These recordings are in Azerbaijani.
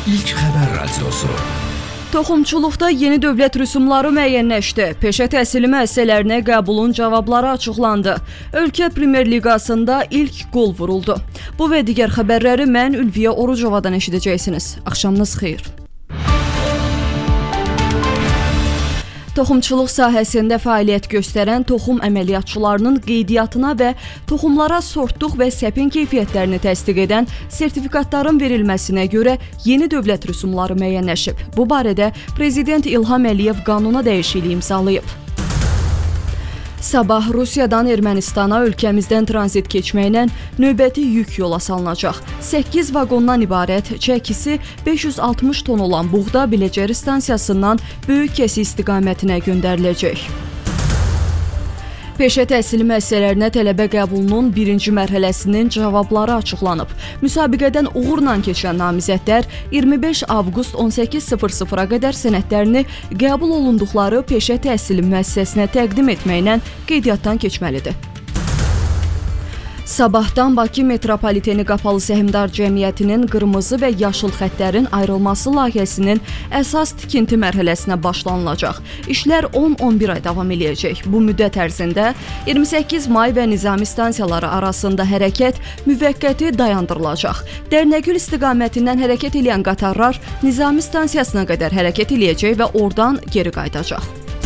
İlk Xəbər Radiosu. Toxumçuluqda yeni dövlət rüsumları müəyyənləşdi. Peşə təhsili müəssisələrinə qəbulun cavabları açıqlandı. Ölkə Premyer Liqasında ilk qol vuruldu. Bu və digər xəbərləri mən Ülviyə Orucovadan eşidəcəksiniz. Axşamınız xeyir. Toxumçuluq sahəsində fəaliyyət göstərən toxum əməliyyatçılarının qeydiyyatına və toxumlara sortluq və səpin keyfiyyətlərini təsdiq edən sertifikatların verilməsinə görə yeni dövlət rüsumları müəyyənləşib. Bu barədə Prezident İlham Əliyev qanuna dəyişiklik imzalayıb. Sabah Rusiyadan Ermənistana ölkəmizdən tranzit keçməklə növbəti yük yola salınacaq. 8 vaqondan ibarət çəkisi 560 ton olan buğda Biləcəri stansiyasından böyük kəsi istiqamətinə göndəriləcək. Peşə təhsili müəssisələrinə tələbə qəbulunun birinci mərhələsinin cavabları açıqlanıb. Müsabiqədən uğurla keçən namizədlər 25 avqust 18:00-a qədər sənədlərini qəbul olunduqları peşə təhsili müəssisəsinə təqdim etməklə qeydiyyatdan keçməlidir. Sabahdan Bakı Metropoliteni Qapalı Səhmdar Cəmiyyətinin qırmızı və yaşıl xəttlərin ayrılması layihəsinin əsas tikinti mərhələsinə başlanılacaq. İşlər 10-11 ay davam edəcək. Bu müddət ərzində 28 may və Nizami stansiyaları arasında hərəkət müvəqqəti dayandırılacaq. Dərnəgül istiqamətindən hərəkət edən qatarlar Nizami stansiyasına qədər hərəkət edəcək və oradan geri qayıdacaq.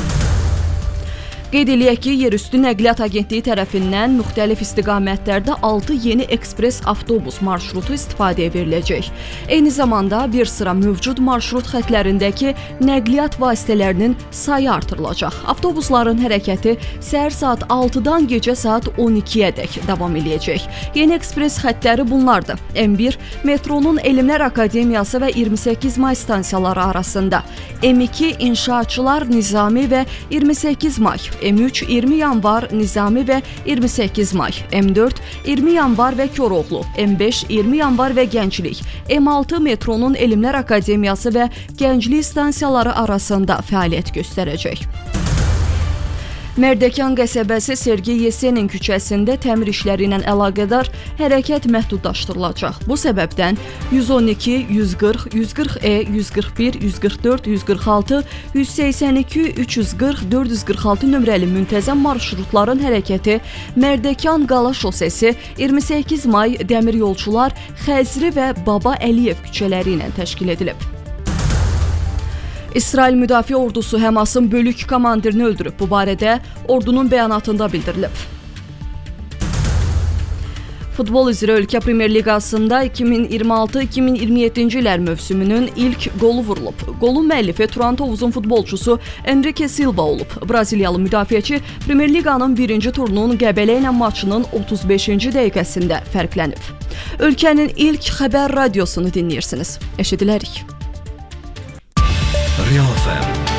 Qeyd eləyək ki, Yerüstü Nəqliyyat Agentliyi tərəfindən müxtəlif istiqamətlərdə 6 yeni ekspres avtobus marşrutu istifadəyə veriləcək. Eyni zamanda bir sıra mövcud marşrut xətlərindəki nəqliyyat vasitələrinin sayı artırılacaq. Avtobusların hərəkəti səhər saat 6-dan gecə saat 12-yədək davam edəcək. Yeni ekspres xətləri bunlardır. M1 metronun Elmlər Akademiyası və 28 may stansiyaları arasında, M2 İnşaatçılar Nizami və 28 may, M3 20 yanvar Nizami və 28 may, M4 20 yanvar və Koroğlu, M5 20 yanvar və Gənclik, M6 metronun Elmlər Akademiyası və Gənclik stansiyaları arasında fəaliyyət göstərəcək. Mərdəkan qəsəbəsi Sergey Yesenin küçəsində təmir işləri ilə əlaqədar hərəkət məhdudlaşdırılacaq. Bu səbəbdən 112, 140, 140E, 141, 144, 146, 182, 340, 446 nömrəli müntəzəm marşrutların hərəkəti Mərdəkan Qala şosesi, 28 may Dəmir Yolçular, Xəzri və Baba Əliyev küçələri ilə təşkil edilib. İsrail Müdafiə Ordusu Həmasın bölük komandirini öldürüb. Bu barədə ordunun bəyanatında bildirilib. Futbol üzrə Ölkə Premyer Liqasında 2026-2027-ci illər mövsümünün ilk qolu vurulub. Qolun müəllifi Toronto Hovuzun futbolçusu Enrique Silva olub. Braziliyalı müdafiəçi Premyer Liqanın birinci turunun Qəbələ ilə maçının 35-ci dəqiqəsində fərqlənib. Ölkənin ilk xəbər radiosunu dinləyirsiniz. Eşidilərik. Real FM